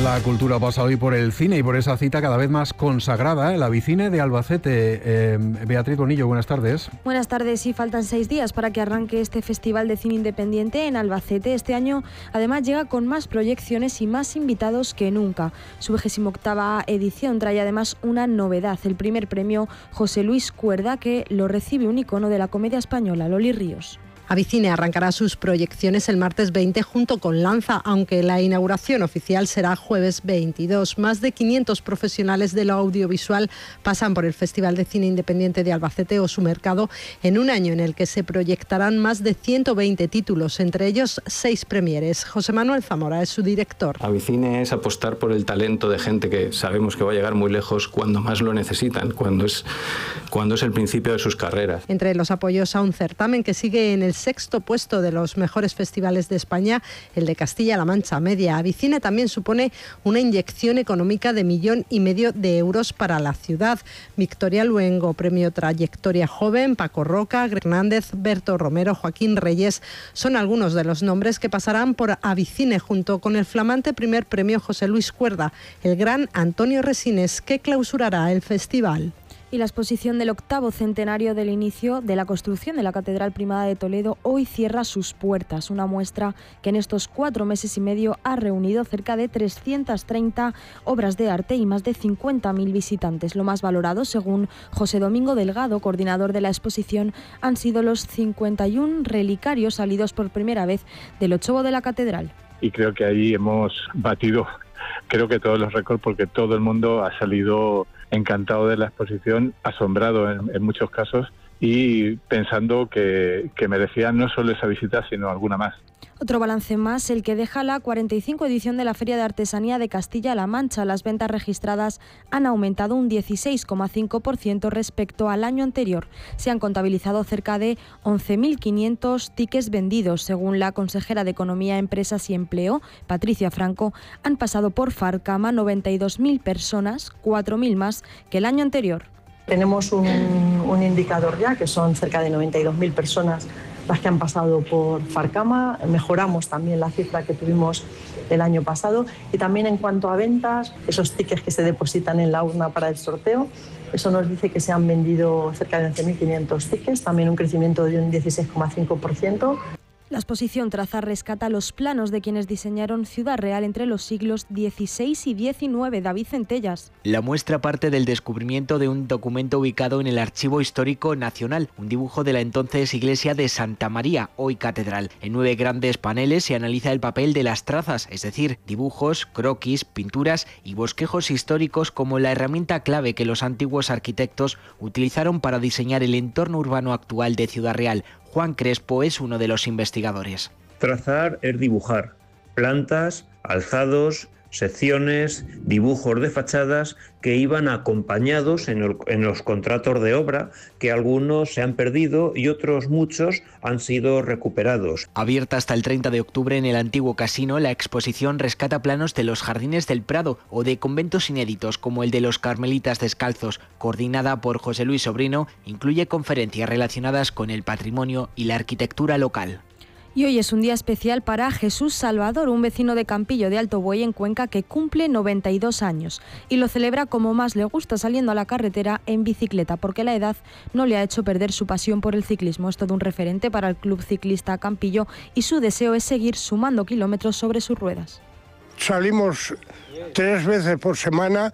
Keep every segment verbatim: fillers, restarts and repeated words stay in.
La cultura pasa hoy por el cine y por esa cita cada vez más consagrada, el Avicine de Albacete. Eh, Beatriz Bonillo, buenas tardes. Buenas tardes, sí, faltan seis días para que arranque este Festival de Cine Independiente en Albacete. Este año, además, llega con más proyecciones y más invitados que nunca. Su vigésima octava edición trae además una novedad, el primer premio José Luis Cuerda, que lo recibe un icono de la comedia española, Loli Ríos. Avicine arrancará sus proyecciones el martes veinte junto con Lanza, aunque la inauguración oficial será jueves veintidós. Más de quinientos profesionales de lo audiovisual pasan por el Festival de Cine Independiente de Albacete o su mercado en un año en el que se proyectarán más de ciento veinte títulos, entre ellos seis premieres. José Manuel Zamora es su director. Avicine es apostar por el talento de gente que sabemos que va a llegar muy lejos cuando más lo necesitan, cuando es, cuando es el principio de sus carreras. Entre los apoyos a un certamen que sigue en el sexto puesto de los mejores festivales de España, el de Castilla-La Mancha Media. Avicine también supone una inyección económica de millón y medio de euros para la ciudad. Victoria Luengo, premio Trayectoria Joven, Paco Roca, Hernández, Berto Romero, Joaquín Reyes, son algunos de los nombres que pasarán por Avicine junto con el flamante primer premio José Luis Cuerda, el gran Antonio Resines, que clausurará el festival. Y la exposición del octavo centenario del inicio de la construcción de la Catedral Primada de Toledo hoy cierra sus puertas. Una muestra que en estos cuatro meses y medio ha reunido cerca de trescientas treinta obras de arte y más de cincuenta mil visitantes. Lo más valorado, según José Domingo Delgado, coordinador de la exposición, han sido los cincuenta y uno relicarios salidos por primera vez del ochovo de la Catedral. Y creo que ahí hemos batido, creo que todos los récords, porque todo el mundo ha salido encantado de la exposición, asombrado en, en muchos casos y pensando que, que merecía no solo esa visita, sino alguna más. Otro balance más, el que deja la cuarenta y cinco edición de la Feria de Artesanía de Castilla-La Mancha. Las ventas registradas han aumentado un dieciséis coma cinco por ciento respecto al año anterior. Se han contabilizado cerca de once mil quinientos tickets vendidos. Según la consejera de Economía, Empresas y Empleo, Patricia Franco, han pasado por Farcama noventa y dos mil personas, cuatro mil más que el año anterior. Tenemos un, un indicador ya, que son cerca de noventa y dos mil personas las que han pasado por Farcama. Mejoramos también la cifra que tuvimos el año pasado. Y también en cuanto a ventas, esos tickets que se depositan en la urna para el sorteo, eso nos dice que se han vendido cerca de once mil quinientos tickets, también un crecimiento de un dieciséis coma cinco por ciento. La exposición traza rescata los planos de quienes diseñaron Ciudad Real entre los siglos dieciséis y diecinueve. David Centellas. La muestra parte del descubrimiento de un documento ubicado en el Archivo Histórico Nacional, un dibujo de la entonces iglesia de Santa María, hoy catedral. En nueve grandes paneles se analiza el papel de las trazas, es decir, dibujos, croquis, pinturas y bosquejos históricos como la herramienta clave que los antiguos arquitectos utilizaron para diseñar el entorno urbano actual de Ciudad Real. Juan Crespo es uno de los investigadores. Trazar es dibujar plantas, alzados, secciones, dibujos de fachadas que iban acompañados en, el, en los contratos de obra, que algunos se han perdido y otros muchos han sido recuperados. Abierta hasta el treinta de octubre en el antiguo casino, la exposición rescata planos de los jardines del Prado o de conventos inéditos como el de los Carmelitas Descalzos. Coordinada por José Luis Sobrino, incluye conferencias relacionadas con el patrimonio y la arquitectura local. Y hoy es un día especial para Jesús Salvador, un vecino de Campillo de Alto Buey en Cuenca que cumple noventa y dos años y lo celebra como más le gusta, saliendo a la carretera en bicicleta, porque la edad no le ha hecho perder su pasión por el ciclismo. Es todo un referente para el Club Ciclista Campillo y su deseo es seguir sumando kilómetros sobre sus ruedas. Salimos tres veces por semana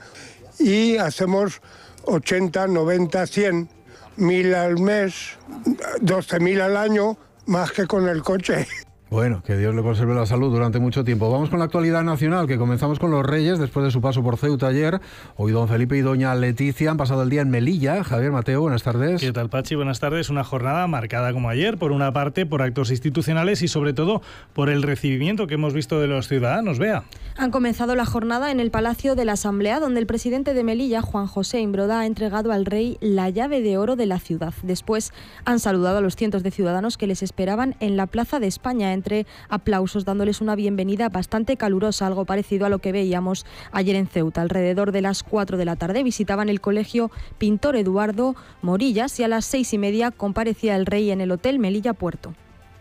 y hacemos ochenta, noventa, cien, mil al mes, doce mil al año, más que con el coche. Bueno, que Dios le conserve la salud durante mucho tiempo. Vamos con la actualidad nacional, que comenzamos con los Reyes después de su paso por Ceuta ayer. Hoy don Felipe y doña Leticia han pasado el día en Melilla. Javier Mateo, buenas tardes. ¿Qué tal, Pachi? Buenas tardes. Una jornada marcada como ayer, por una parte por actos institucionales y sobre todo por el recibimiento que hemos visto de los ciudadanos. Vea. Han comenzado la jornada en el Palacio de la Asamblea, donde el presidente de Melilla, Juan José Imbroda, ha entregado al rey la llave de oro de la ciudad. Después han saludado a los cientos de ciudadanos que les esperaban en la Plaza de España, entre aplausos, dándoles una bienvenida bastante calurosa, algo parecido a lo que veíamos ayer en Ceuta. Alrededor de las cuatro de la tarde visitaban el colegio Pintor Eduardo Morillas y a las seis y media comparecía el rey en el Hotel Melilla Puerto.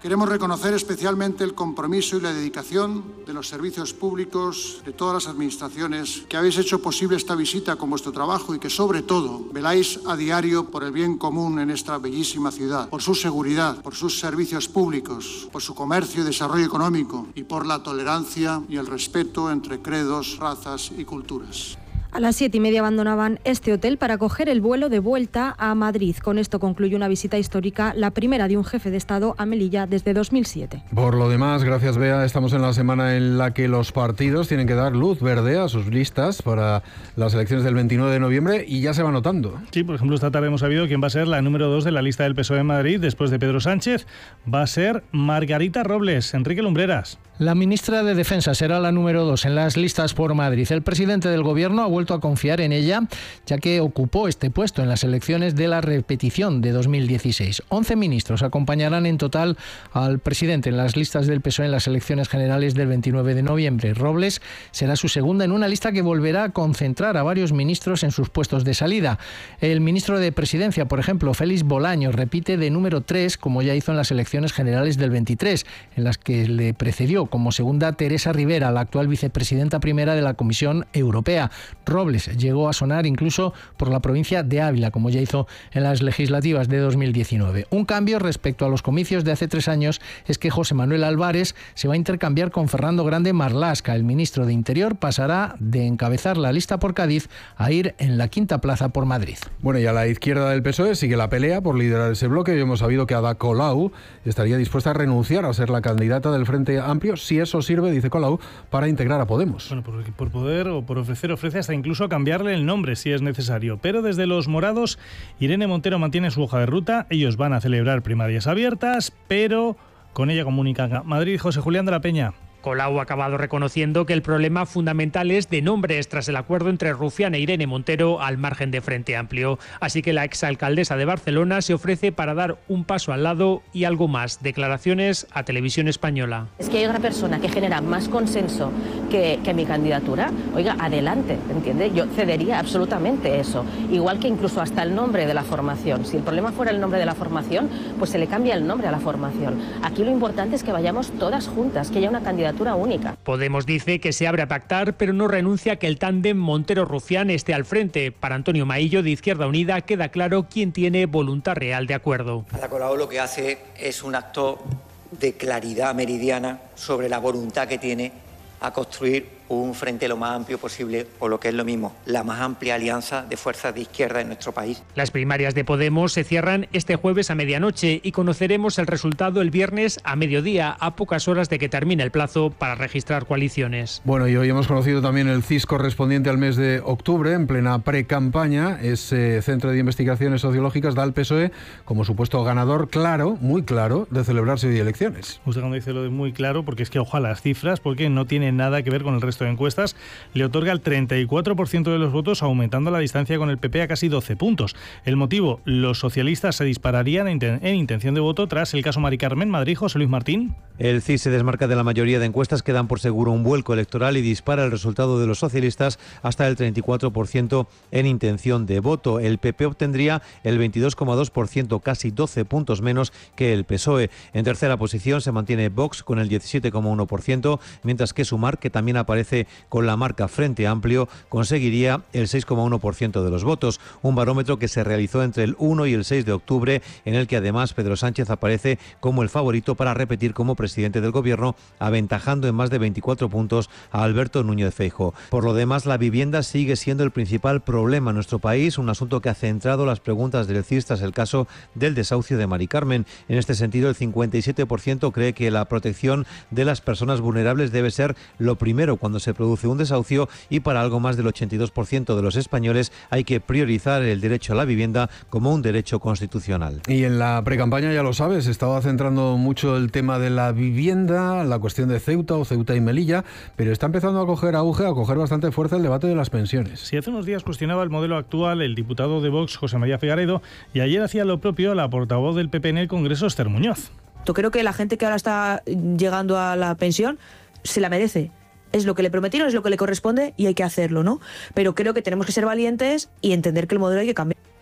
Queremos reconocer especialmente el compromiso y la dedicación de los servicios públicos, de todas las administraciones, que habéis hecho posible esta visita con vuestro trabajo y que, sobre todo, veláis a diario por el bien común en esta bellísima ciudad, por su seguridad, por sus servicios públicos, por su comercio y desarrollo económico y por la tolerancia y el respeto entre credos, razas y culturas. A las siete y media abandonaban este hotel para coger el vuelo de vuelta a Madrid. Con esto concluye una visita histórica, la primera de un jefe de Estado a Melilla desde dos mil siete. Por lo demás, gracias Bea, estamos en la semana en la que los partidos tienen que dar luz verde a sus listas para las elecciones del veintinueve de noviembre y ya se va notando. Sí, por ejemplo, esta tarde hemos sabido quién va a ser la número dos de la lista del P S O E en Madrid después de Pedro Sánchez. Va a ser Margarita Robles. Enrique Lumbreras. La ministra de Defensa será la número dos en las listas por Madrid. El presidente del Gobierno ha vuelto a confiar en ella, ya que ocupó este puesto en las elecciones de la repetición de dos mil dieciséis. once ministros acompañarán en total al presidente en las listas del P S O E en las elecciones generales del veintinueve de noviembre. Robles será su segunda en una lista que volverá a concentrar a varios ministros en sus puestos de salida. El ministro de Presidencia, por ejemplo, Félix Bolaños, repite de número tres, como ya hizo en las elecciones generales del veintitrés, en las que le precedió como segunda Teresa Rivera, la actual vicepresidenta primera de la Comisión Europea. Robles llegó a sonar incluso por la provincia de Ávila, como ya hizo en las legislativas de dos mil diecinueve. Un cambio respecto a los comicios de hace tres años es que José Manuel Álvarez se va a intercambiar con Fernando Grande Marlaska. El ministro de Interior pasará de encabezar la lista por Cádiz a ir en la quinta plaza por Madrid. Bueno, y a la izquierda del P S O E sigue la pelea por liderar ese bloque y hemos sabido que Ada Colau estaría dispuesta a renunciar a ser la candidata del Frente Amplio si eso sirve, dice Colau, para integrar a Podemos. Bueno, por, por poder o por ofrecer, ofrece hasta incluso cambiarle el nombre si es necesario. Pero desde los morados, Irene Montero mantiene su hoja de ruta. Ellos van a celebrar primarias abiertas, pero con ella comunica Madrid. José Julián de la Peña. Colau ha acabado reconociendo que el problema fundamental es de nombres tras el acuerdo entre Rufián e Irene Montero al margen de Frente Amplio. Así que la exalcaldesa de Barcelona se ofrece para dar un paso al lado y algo más. Declaraciones a Televisión Española. Es que hay otra persona que genera más consenso que, que mi candidatura. Oiga, adelante, ¿entiende? Yo cedería absolutamente eso. Igual que incluso hasta el nombre de la formación. Si el problema fuera el nombre de la formación, pues se le cambia el nombre a la formación. Aquí lo importante es que vayamos todas juntas, que haya una candidatura única. Podemos dice que se abre a pactar, pero no renuncia a que el tándem Montero-Rufián esté al frente. Para Antonio Maillo, de Izquierda Unida, queda claro quién tiene voluntad real de acuerdo. Ada Colau lo que hace es un acto de claridad meridiana sobre la voluntad que tiene a construir un frente lo más amplio posible, o lo que es lo mismo, la más amplia alianza de fuerzas de izquierda en nuestro país. Las primarias de Podemos se cierran este jueves a medianoche y conoceremos el resultado el viernes a mediodía, a pocas horas de que termine el plazo para registrar coaliciones. Bueno, y hoy hemos conocido también el C I S correspondiente al mes de octubre, en plena pre-campaña. Ese Centro de Investigaciones Sociológicas da al P S O E como supuesto ganador claro, muy claro, de celebrarse hoy elecciones. Usted cuando dice lo de muy claro, porque es que ojalá las cifras, porque no tiene nada que ver con el resto de encuestas, le otorga el treinta y cuatro por ciento de los votos, aumentando la distancia con el P P a casi doce puntos. El motivo, los socialistas se dispararían en, en intención de voto tras el caso Mari Carmen. Madrid, José Luis Martín. El C I S se desmarca de la mayoría de encuestas que dan por seguro un vuelco electoral y dispara el resultado de los socialistas hasta el treinta y cuatro por ciento en intención de voto. El P P obtendría el veintidós coma dos por ciento, casi doce puntos menos que el P S O E. En tercera posición se mantiene Vox con el diecisiete coma uno por ciento, mientras que Sumar, que también aparece con la marca Frente Amplio, conseguiría el seis coma uno por ciento de los votos. Un barómetro que se realizó entre el uno y el seis de octubre, en el que además Pedro Sánchez aparece como el favorito para repetir como presidente del gobierno, aventajando en más de veinticuatro puntos a Alberto Núñez Feijóo. Por lo demás, la vivienda sigue siendo el principal problema en nuestro país, un asunto que ha centrado las preguntas del C I S tras el caso del desahucio de Mari Carmen. En este sentido, el cincuenta y siete por ciento cree que la protección de las personas vulnerables debe ser lo primero cuando se produce un desahucio, y para algo más del ochenta y dos por ciento de los españoles hay que priorizar el derecho a la vivienda como un derecho constitucional. Y en la precampaña, ya lo sabes, estaba centrando mucho el tema de la vivienda, la cuestión de Ceuta o Ceuta y Melilla, pero está empezando a coger auge, a coger bastante fuerza el debate de las pensiones. Sí, hace unos días cuestionaba el modelo actual el diputado de Vox, José María Figaredo, y ayer hacía lo propio la portavoz del P P en el Congreso, Esther Muñoz. Yo creo que la gente que ahora está llegando a la pensión se la merece. Es lo que le prometieron, es lo que le corresponde y hay que hacerlo, ¿no? Pero creo que tenemos que ser valientes y entender que el modelo hay que cambiar.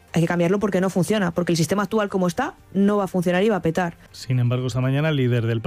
hay que cambiarlo porque no funciona, porque el sistema actual como está no va a funcionar y va a petar. Sin embargo, esta mañana el líder del